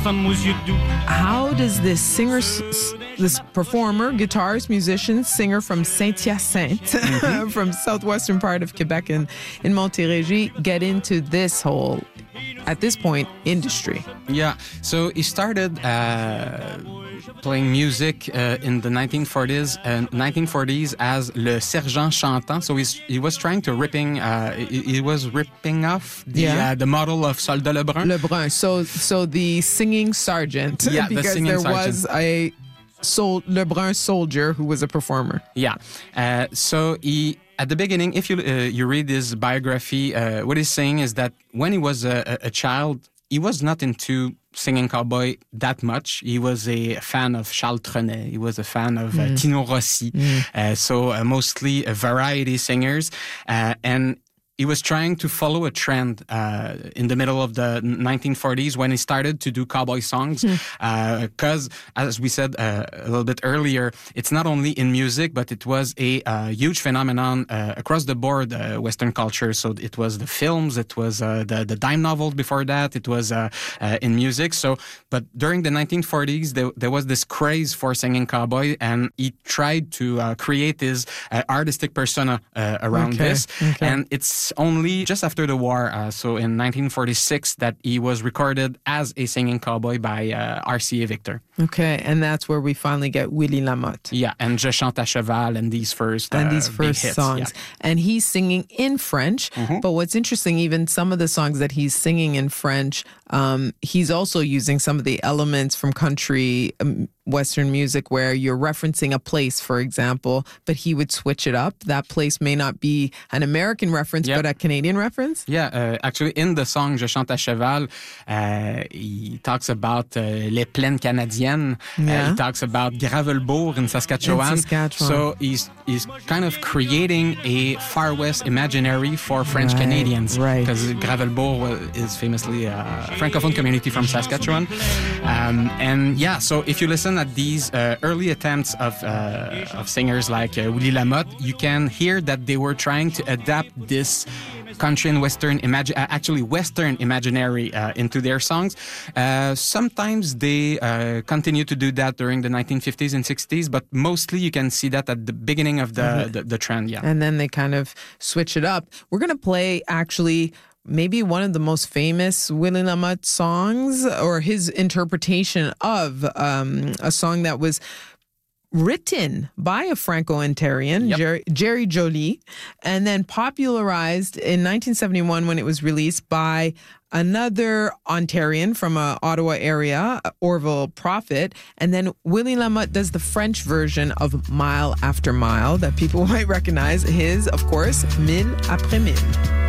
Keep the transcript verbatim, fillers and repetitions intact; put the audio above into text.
femme aux yeux doux. How does this singer, this performer, guitarist, musician, singer from Saint-Hyacinthe, mm-hmm. from southwestern part of Quebec in, in Montérégie, get into this whole, at this point, industry? Yeah, so he started uh, playing music uh, in the nineteen forties and uh, nineteen forties as Le Sergent Chantant. So he's, he was trying to ripping, uh, he, he was ripping off the yeah. uh, the model of Soldat Lebrun. Lebrun. So so the singing sergeant. Yeah, because the singing there sergeant. was a sol- Lebrun soldier who was a performer. Yeah. Uh, so he. At the beginning, if you uh, you read his biography, uh, what he's saying is that when he was a, a child, he was not into singing cowboy that much. He was a fan of Charles Trenet. He was a fan of mm. uh, Tino Rossi. Mm. Uh, so uh, mostly uh, variety singers. Uh, and he was trying to follow a trend uh, in the middle of the nineteen forties when he started to do cowboy songs. Because, mm. uh, as we said uh, a little bit earlier, it's not only in music, but it was a uh, huge phenomenon uh, across the board, uh, Western culture. So it was the films, it was uh, the, the dime novels before that, it was uh, uh, in music. So, but during the nineteen forties, there, there was this craze for singing cowboy, and he tried to uh, create his uh, artistic persona uh, around okay. this. Okay. And it's only just after the war, uh, so in nineteen forty-six, that he was recorded as a singing cowboy by uh, R C A Victor. Okay, and that's where we finally get Willie Lamotte. Yeah, and Je chante à cheval and these first uh, and these first hits, songs. Yeah. And he's singing in French, mm-hmm. but what's interesting, even some of the songs that he's singing in French, um, he's also using some of the elements from country um, Western music where you're referencing a place, for example, but he would switch it up. That place may not be an American reference, yep. but a Canadian reference. Yeah, uh, actually in the song Je chante à cheval, uh, he talks about uh, les plaines canadiennes. Yeah. Uh, he talks about Gravelbourg in Saskatchewan. In Saskatchewan. So he's he's kind of creating a Far West imaginary for French right, Canadians. Right. Because Gravelbourg is famously a Francophone community from Saskatchewan. Um, and yeah, so if you listen at these uh, early attempts of uh, of singers like uh, Willie Lamotte, you can hear that they were trying to adapt this country and Western, imagi- uh, actually Western imaginary uh, into their songs. Uh, sometimes they uh, continue to do that during the nineteen fifties and sixties, but mostly you can see that at the beginning of the, mm-hmm. the, the trend. Yeah, and then they kind of switch it up. We're going to play actually maybe one of the most famous Willie Lamotte songs, or his interpretation of um, a song that was written by a Franco-Ontarian, yep. Jerry, Jerry Joly, and then popularized in nineteen seventy-one when it was released by another Ontarian from a Ottawa area, Orville Prophet, and then Willie Lamotte does the French version of Mile After Mile that people might recognize. His, of course, Mille après Mille.